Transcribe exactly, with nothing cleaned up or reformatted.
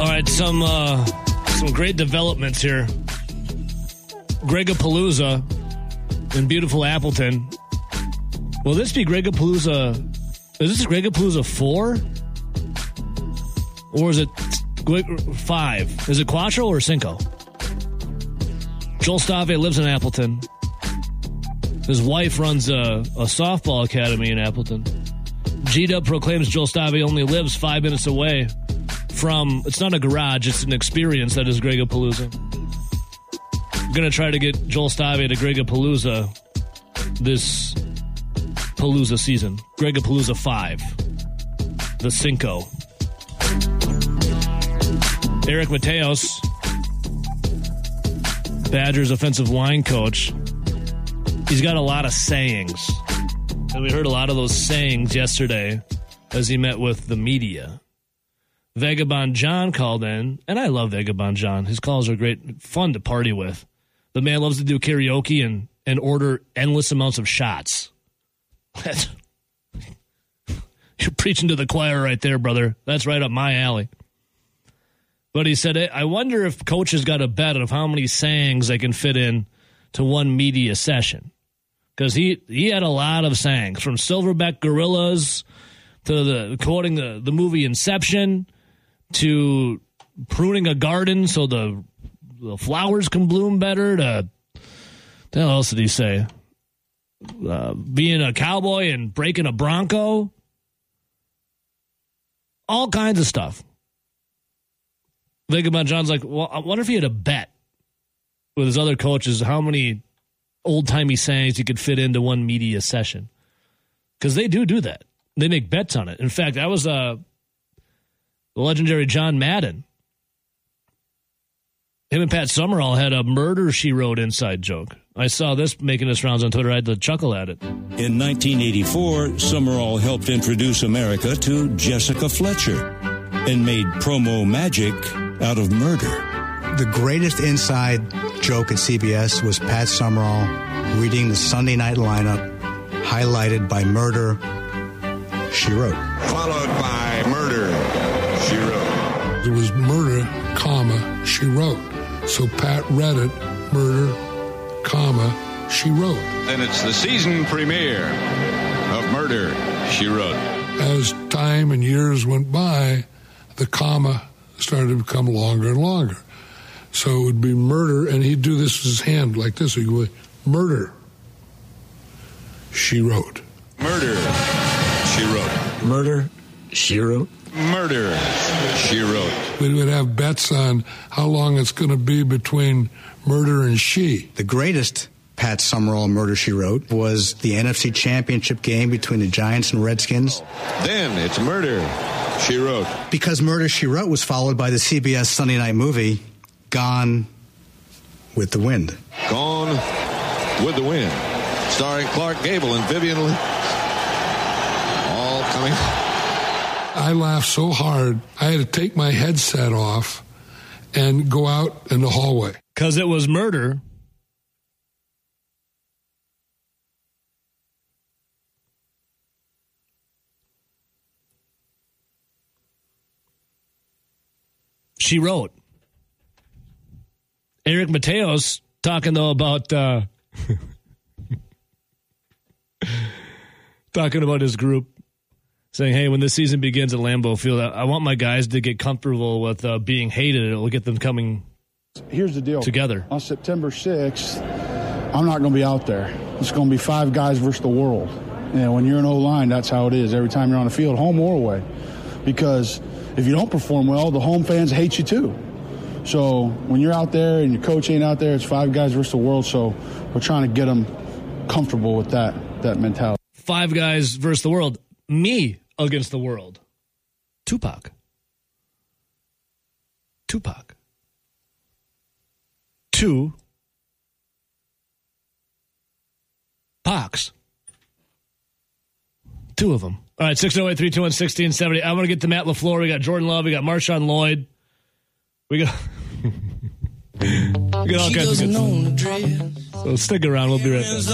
All right, some uh, some great developments here. Gregapalooza in beautiful Appleton. Will this be Gregapalooza? Is this Gregapalooza four? Or is it five? Is it Quattro or Cinco? Joel Stave lives in Appleton. His wife runs a, a softball academy in Appleton. G-Dub proclaims Joel Stave only lives five minutes away from, it's not a garage, it's an experience that is Gregapalooza. I'm going to try to get Joel Stave to Gregapalooza this Palooza season. Gregapalooza five. The Cinco. Eric Mateos, Badgers offensive line coach, he's got a lot of sayings. And we heard a lot of those sayings yesterday as he met with the media. Vagabond John called in, and I love Vagabond John. His calls are great, fun to party with. The man loves to do karaoke and, and order endless amounts of shots. You're preaching to the choir right there, brother. That's right up my alley. But he said, I wonder if coaches got a bet of how many sayings they can fit in to one media session. Because he, he had a lot of sayings, from Silverback Gorillas to the quoting the, the movie Inception to pruning a garden so the, the flowers can bloom better to, what else did he say? Uh, being a cowboy and breaking a Bronco. All kinds of stuff. Vagabond John's like, well, I wonder if he had a bet with his other coaches how many old-timey sayings he could fit into one media session. Because they do do that. They make bets on it. In fact, that was uh, the legendary John Madden. Him and Pat Summerall had a Murder, She Wrote inside joke. I saw this making its rounds on Twitter. I had to chuckle at it. In nineteen eighty-four, Summerall helped introduce America to Jessica Fletcher and made promo magic out of murder. The greatest inside joke at C B S was Pat Summerall reading the Sunday night lineup, highlighted by Murder, She Wrote. Followed by Murder, She Wrote. There was Murder, comma, She Wrote. So Pat read it, Murder, comma, She Wrote. And it's the season premiere of Murder, She Wrote. As time and years went by, the comma started to become longer and longer. So it would be Murder, and he'd do this with his hand like this. He'd go, Murder, She Wrote. Murder, She Wrote. Murder, She Wrote. Murder, She Wrote. We would have bets on how long it's going to be between Murder and She. The greatest Pat Summerall Murder, She Wrote was the N F C Championship game between the Giants and Redskins. Then it's Murder, She Wrote. Because Murder, She Wrote was followed by the C B S Sunday night movie, Gone with the Wind. Gone with the Wind. Starring Clark Gable and Vivian Lee. All coming. I laughed so hard, I had to take my headset off and go out in the hallway. Because it was Murder. She Wrote. Eric Mateos talking, though, about uh, talking about his group, saying, hey, when this season begins at Lambeau Field, I, I want my guys to get comfortable with uh, being hated. It will get them coming Here's the deal. together. On September sixth, I'm not going to be out there. It's going to be five guys versus the world. And when you're an O-line, that's how it is every time you're on the field, home or away. Because if you don't perform well, the home fans hate you too. So when you're out there and your coach ain't out there, it's five guys versus the world. So we're trying to get them comfortable with that that mentality. Five guys versus the world. Me against the world. Tupac. Tupac. Two. Pox. Two of them. All right, six oh eight, three two one, one six seven oh. I want to get to Matt LaFleur. We got Jordan Love. We got Marshawn Lloyd. We got, we got all kinds of good stuff. So stick around. We'll be right back.